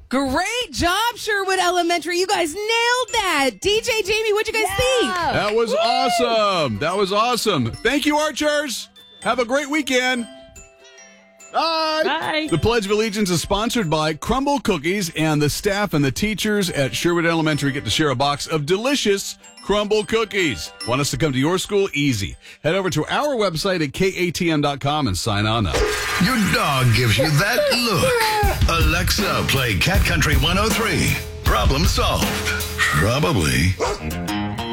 Great job, Sherwood Elementary. You guys nailed that. DJ, Jamie, what'd you guys think? That was awesome. That was awesome. Thank you, Archers. Have a great weekend. Bye. Bye. The Pledge of Allegiance is sponsored by Crumble Cookies, and the staff and the teachers at Sherwood Elementary get to share a box of delicious Crumble Cookies. Want us to come to your school? Easy. Head over to our website at katm.com and sign on up. Your dog gives you that look. Alexa, play Cat Country 103. Problem solved. Probably.